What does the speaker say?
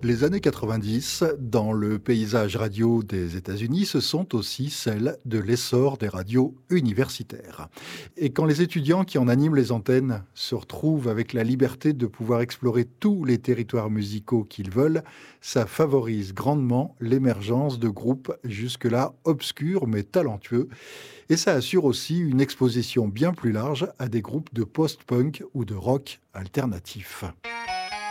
Les années 90, dans le paysage radio des États-Unis, ce sont aussi celles de l'essor des radios universitaires. Et quand les étudiants qui en animent les antennes se retrouvent avec la liberté de pouvoir explorer tous les territoires musicaux qu'ils veulent, ça favorise grandement l'émergence de groupes jusque-là obscurs mais talentueux. Et ça assure aussi une exposition bien plus large à des groupes de post-punk ou de rock alternatif.